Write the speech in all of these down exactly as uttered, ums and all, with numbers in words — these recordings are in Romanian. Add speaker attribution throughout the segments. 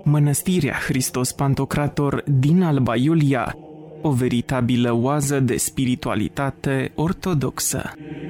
Speaker 1: Mănăstirea Hristos Pantocrator din Alba Iulia, o veritabilă oază de spiritualitate ortodoxă.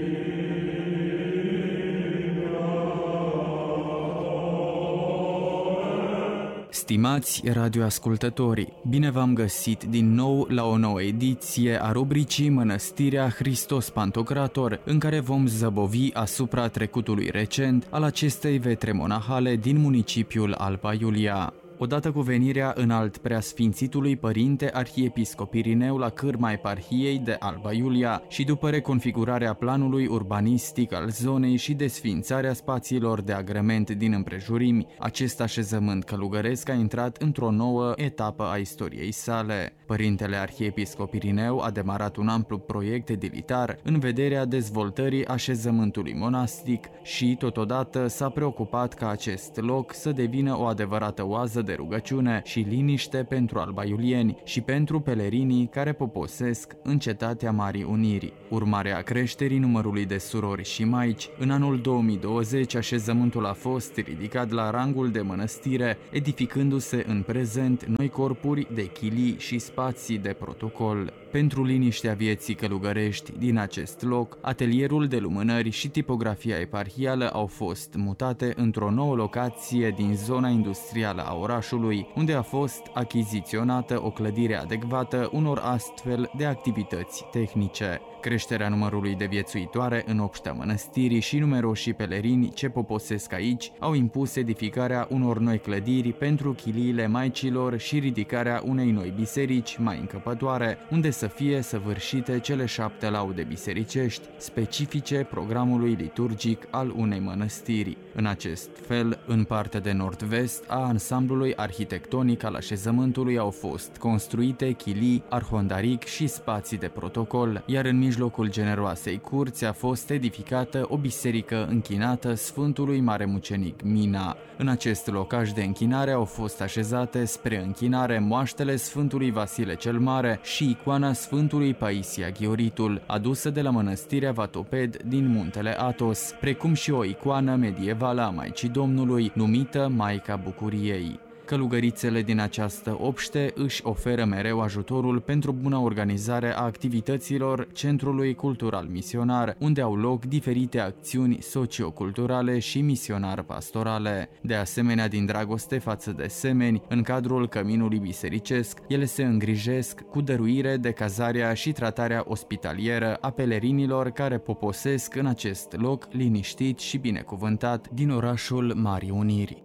Speaker 2: Stimați radioascultători, bine v-am găsit din nou la o nouă ediție a rubricii Mănăstirea Hristos Pantocrator, în care vom zăbovi asupra trecutului recent al acestei vetre monahale din municipiul Alba Iulia. Odată cu venirea înalt preasfințitului părinte arhiepiscop Irineu la cârma eparhiei de Alba Iulia și după reconfigurarea planului urbanistic al zonei și desfințarea spațiilor de agrement din împrejurimi, acest așezământ călugăresc a intrat într-o nouă etapă a istoriei sale. Părintele arhiepiscop Irineu a demarat un amplu proiect edilitar în vederea dezvoltării așezământului monastic și, totodată, s-a preocupat ca acest loc să devină o adevărată oază de rugăciune și liniște pentru albaiulieni și pentru pelerinii care poposesc în cetatea Marii Unirii. Urmare a creșterii numărului de surori și maici, în anul două mii douăzeci așezământul a fost ridicat la rangul de mănăstire, edificându-se în prezent noi corpuri de chilii și spații de protocol. Pentru liniștea vieții călugărești din acest loc, atelierul de lumânări și tipografia eparhială au fost mutate într-o nouă locație din zona industrială a orașului, unde a fost achiziționată o clădire adecvată unor astfel de activități tehnice. Creșterea numărului de viețuitoare în obștea mănăstirii și numeroșii pelerini ce poposesc aici au impus edificarea unor noi clădiri pentru chiliile maicilor și ridicarea unei noi biserici mai încăpătoare, unde să fie săvârșite cele șapte laude bisericești, specifice programului liturgic al unei mănăstiri. În acest fel, în partea de nord-vest a ansamblului arhitectonic al așezământului au fost construite chilii, arhondaric și spații de protocol, iar în mijlocul generoasei curți a fost edificată o biserică închinată Sfântului Mare Mucenic Mina. În acest locaș de închinare au fost așezate spre închinare moaștele Sfântului Vasile cel Mare și icoana Sfântului Paisia Ghioritul, adusă de la mănăstirea Vatoped din muntele Athos, precum și o icoană medievală a Maicii Domnului, numită Maica Bucuriei. Călugărițele din această obște își oferă mereu ajutorul pentru buna organizare a activităților Centrului Cultural Misionar, unde au loc diferite acțiuni socioculturale și misionar-pastorale. De asemenea, din dragoste față de semeni, în cadrul căminului bisericesc, ele se îngrijesc cu dăruire de cazarea și tratarea ospitalieră a pelerinilor care poposesc în acest loc liniștit și binecuvântat din orașul Marii Uniri.